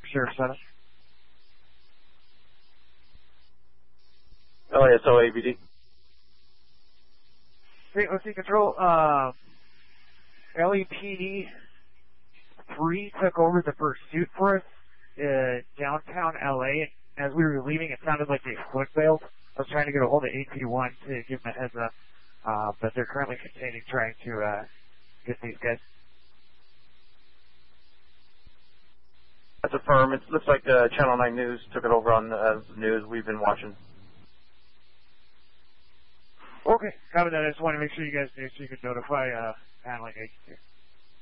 Sheriff Center. LASO ABD. Great, let's see, Control. LAPD 3 took over the pursuit for us downtown LA. As we were leaving, it sounded like they foot bailed. I was trying to get a hold of AP1 to give them a heads up, but they're currently containing, trying to get these guys. That's a firm. It looks like Channel 9 News took it over on the news we've been watching. Okay, copy that. I just want to make sure you guys knew so you could notify handling agency.